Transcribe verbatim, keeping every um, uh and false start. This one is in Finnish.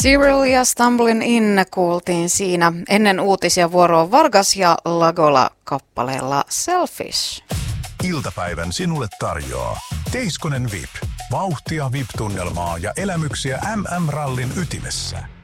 Cyril ja Stumbling In kuultiin siinä. Ennen uutisia vuoroa Vargas ja Lagola kappaleella Selfish. Iltapäivän sinulle tarjoaa Teiskonen V I P. Vauhtia V I P-tunnelmaa ja elämyksiä M M-rallin ytimessä.